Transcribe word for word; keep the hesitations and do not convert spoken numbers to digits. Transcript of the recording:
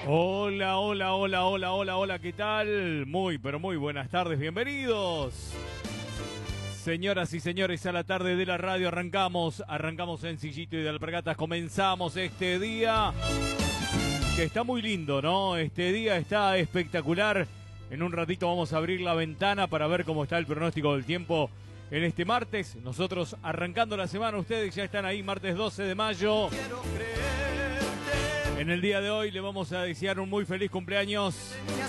Hola, hola, hola, hola, hola, hola, ¿qué tal? Muy, pero muy buenas tardes, bienvenidos. Señoras y señores, a la tarde de la radio arrancamos, arrancamos en Sillito y de Alpargatas, comenzamos este día, que está muy lindo, ¿no? Este día está espectacular. En un ratito vamos a abrir la ventana para ver cómo está el pronóstico del tiempo en este martes. Nosotros arrancando la semana, ustedes ya están ahí, martes doce de mayo. En el día de hoy le vamos a desear un muy feliz cumpleaños